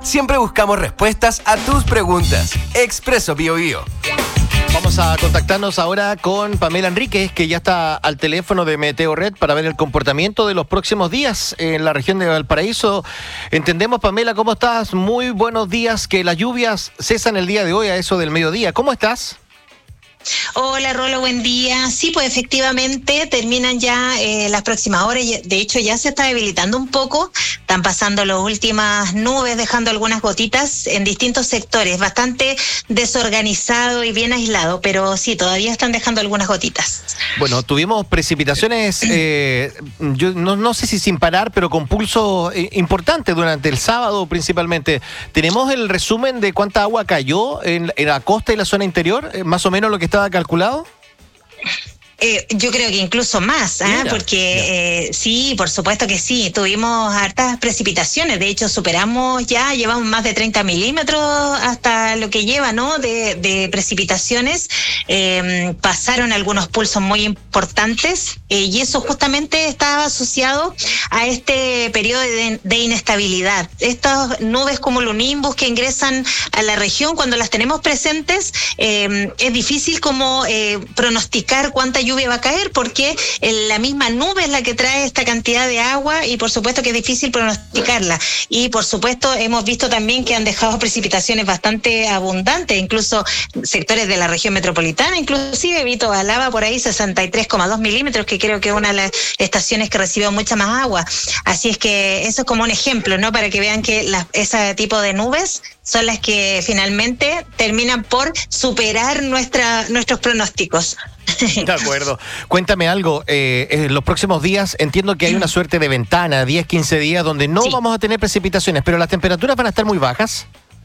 Siempre buscamos respuestas a tus preguntas. Expreso BioBio. Vamos a contactarnos ahora con Pamela Enríquez, que ya está al teléfono de Meteorred para ver el comportamiento de los próximos días en la región de Valparaíso. Entendemos, Pamela, ¿cómo estás? Muy buenos días, que las lluvias cesan el día de hoy a eso del mediodía. ¿Cómo estás? Hola, Rolo, buen día. Sí, pues efectivamente terminan ya las próximas horas. De hecho, ya se está debilitando un poco. Están pasando las últimas nubes, dejando algunas gotitas en distintos sectores. Bastante desorganizado y bien aislado, pero sí, todavía están dejando algunas gotitas. Bueno, tuvimos precipitaciones, yo no sé si sin parar, pero con pulso importante durante el sábado principalmente. ¿Tenemos el resumen de cuánta agua cayó en la costa y la zona interior? Más o menos lo que estaba calculado. Yo creo que incluso más, porque sí, por supuesto que sí, tuvimos hartas precipitaciones, de hecho llevamos más de 30 milímetros hasta lo que lleva, ¿no? De precipitaciones, pasaron algunos pulsos muy importantes y eso justamente estaba asociado a este periodo de inestabilidad. Estas nubes cumulonimbus que ingresan a la región, cuando las tenemos presentes, es difícil como pronosticar cuánta lluvia va a caer, porque la misma nube es la que trae esta cantidad de agua y por supuesto que es difícil pronosticarla. Y por supuesto hemos visto también que han dejado precipitaciones bastante abundantes, incluso sectores de la región metropolitana, inclusive Vito Balaba por ahí 63,2 milímetros, que creo que es una de las estaciones que recibió mucha más agua. Así es que eso es como un ejemplo, ¿no? Para que vean que ese tipo de nubes son las que finalmente terminan por superar nuestros pronósticos. De acuerdo. Cuéntame algo, en los próximos días entiendo que hay una suerte de ventana, 10, 15 días, donde no vamos a tener precipitaciones, pero las temperaturas van a estar muy bajas.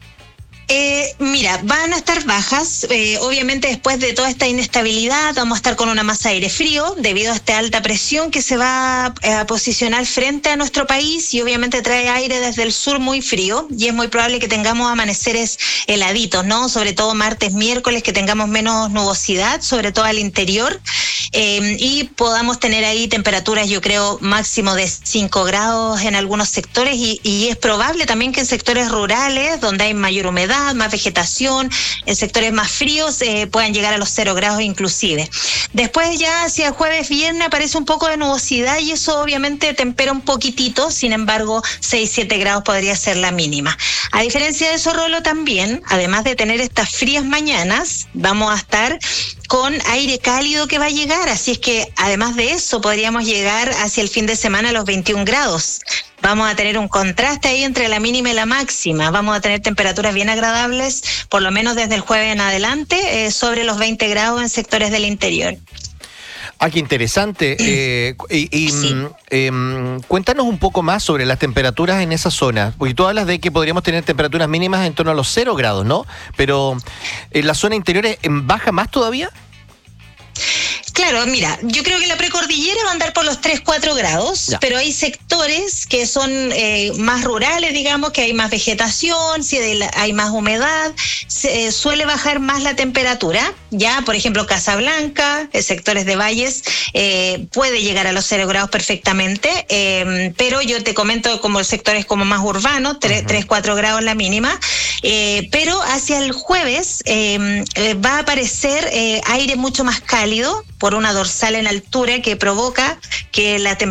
Mira, van a estar bajas, obviamente después de toda esta inestabilidad vamos a estar con una masa de aire frío debido a esta alta presión que se va a posicionar frente a nuestro país y obviamente trae aire desde el sur muy frío y es muy probable que tengamos amaneceres heladitos, ¿no? Sobre todo martes, miércoles, que tengamos menos nubosidad, sobre todo al interior, y podamos tener ahí temperaturas, yo creo, máximo de 5 grados en algunos sectores y es probable también que en sectores rurales donde hay mayor humedad, más vegetación, en sectores más fríos puedan llegar a los 0 grados inclusive. Después ya hacia jueves, viernes aparece un poco de nubosidad y eso obviamente tempera un poquitito, sin embargo 6-7 grados podría ser la mínima. A diferencia de eso, Rolo, también, además de tener estas frías mañanas, vamos a estar con aire cálido que va a llegar, así es que además de eso podríamos llegar hacia el fin de semana a los 21 grados. Vamos a tener un contraste ahí entre la mínima y la máxima, vamos a tener temperaturas bien agradables, por lo menos desde el jueves en adelante, sobre los 20 grados en sectores del interior. Ah, qué interesante. Cuéntanos un poco más sobre las temperaturas en esa zona, porque tú hablas de que podríamos tener temperaturas mínimas en torno a los 0 grados, ¿no? Pero ¿en la zona interior baja más todavía? Claro, mira, yo creo que la precordillera va a andar por los 3-4 grados, pero hay sectores que son más rurales, digamos, que hay más vegetación, si hay más humedad, suele bajar más la temperatura, ya, por ejemplo, Casablanca, sectores de valles, puede llegar a los 0 grados perfectamente, pero yo te comento como sectores como más urbanos, 3-4 grados la mínima, pero hacia el jueves va a aparecer aire mucho más cálido, por una dorsal en altura que provoca que la temperatura